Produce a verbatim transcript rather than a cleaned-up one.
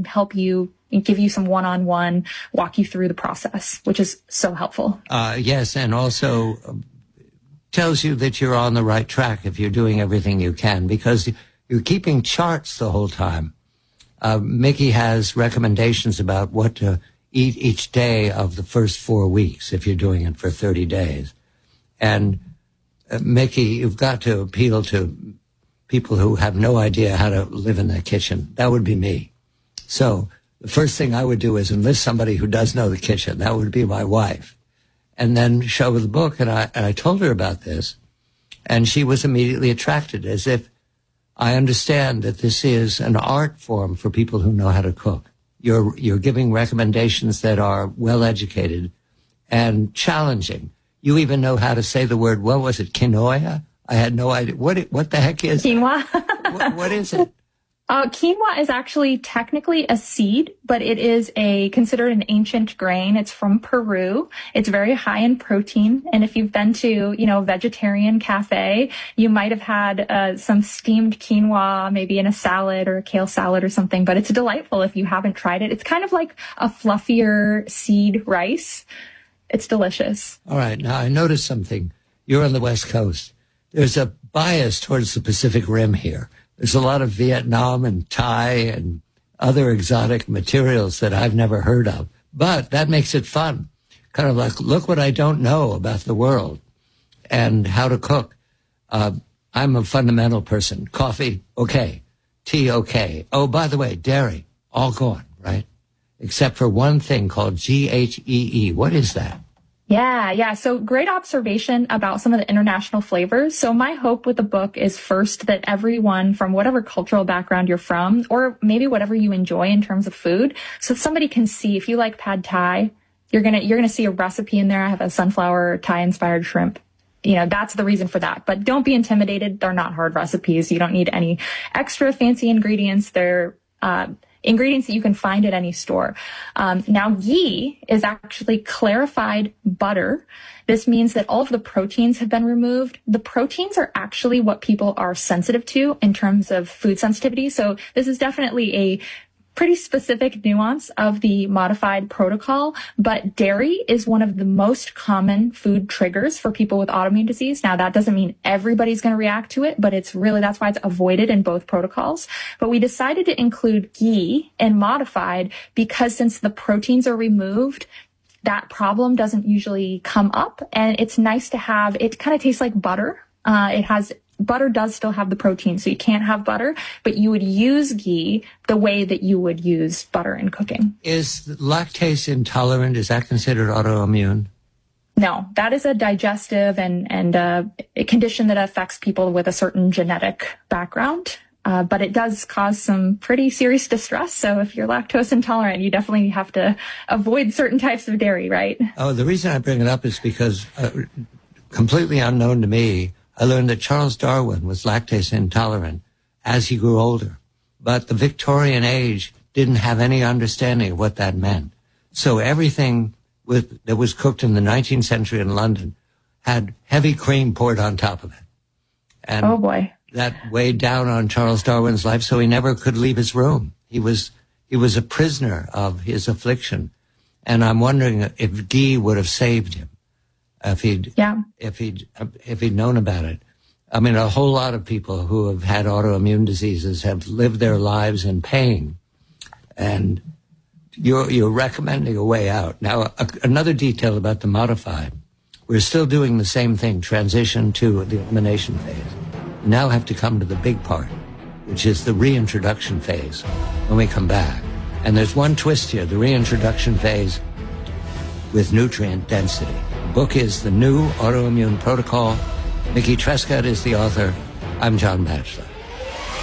help you and give you some one-on-one, walk you through the process, which is so helpful. Uh, yes, and also tells you that you're on the right track if you're doing everything you can, because you're keeping charts the whole time. Uh, Mickey has recommendations about what to eat each day of the first four weeks if you're doing it for thirty days. And uh, Mickey, you've got to appeal to people who have no idea how to live in the kitchen. That would be me. So the first thing I would do is enlist somebody who does know the kitchen. That would be my wife. And then show her the book. And I, and I told her about this. And she was immediately attracted, as if I understand that this is an art form for people who know how to cook. You're, you're giving recommendations that are well-educated and challenging. You even know how to say the word, what was it, quinoa? I had no idea. What, what the heck is quinoa? what, what is it? Uh, quinoa is actually technically a seed, but it is a considered an ancient grain. It's from Peru. It's very high in protein. And if you've been to, you know, a vegetarian cafe, you might have had uh, some steamed quinoa, maybe in a salad or a kale salad or something, but it's delightful if you haven't tried it. It's kind of like a fluffier seed rice. It's delicious. All right. Now, I noticed something. You're on the West Coast. There's a bias towards the Pacific Rim here. There's a lot of Vietnam and Thai and other exotic materials that I've never heard of. But that makes it fun. Kind of like, look what I don't know about the world and how to cook. Uh, I'm a fundamental person. Coffee, okay. Tea, okay. Oh, by the way, dairy, all gone, right? Except for one thing called G H E E. What is that? Yeah, yeah. So great observation about some of the international flavors. So my hope with the book is first that everyone from whatever cultural background you're from, or maybe whatever you enjoy in terms of food, so somebody can see if you like pad thai, you're going to, you're going to see a recipe in there. I have a sunflower Thai inspired shrimp. You know, that's the reason for that. But don't be intimidated. They're not hard recipes. You don't need any extra fancy ingredients. They're, uh, ingredients that you can find at any store. Um, now, ghee is actually clarified butter. This means that all of the proteins have been removed. The proteins are actually what people are sensitive to in terms of food sensitivity. So this is definitely a pretty specific nuance of the modified protocol, but dairy is one of the most common food triggers for people with autoimmune disease. Now, that doesn't mean everybody's going to react to it, but it's really, that's why it's avoided in both protocols. But we decided to include ghee and modified because since the proteins are removed, that problem doesn't usually come up. And it's nice to have, it kind of tastes like butter. Uh, it has Butter does still have the protein, so you can't have butter, but you would use ghee the way that you would use butter in cooking. Is lactase intolerant, is that considered autoimmune? No, that is a digestive and, and uh, a condition that affects people with a certain genetic background. Uh, but it does cause some pretty serious distress. So if you're lactose intolerant, you definitely have to avoid certain types of dairy, right? Oh, the reason I bring it up is because uh, completely unknown to me, I learned that Charles Darwin was lactase intolerant as he grew older. But the Victorian age didn't have any understanding of what that meant. So everything with, that was cooked in the nineteenth century in London had heavy cream poured on top of it. And oh boy. That weighed down on Charles Darwin's life, so he never could leave his room. He was, he was a prisoner of his affliction. And I'm wondering if ghee would have saved him. If he'd, yeah. if he'd, if he'd known about it. I mean, a whole lot of people who have had autoimmune diseases have lived their lives in pain. And you're, you're recommending a way out. Now, a, another detail about the modified. We're still doing the same thing, transition to the elimination phase. We now have to come to the big part, which is the reintroduction phase when we come back. And there's one twist here, the reintroduction phase with nutrient density. The book is The New Autoimmune Protocol. Mickey Trescott is the author. I'm John Batchelor.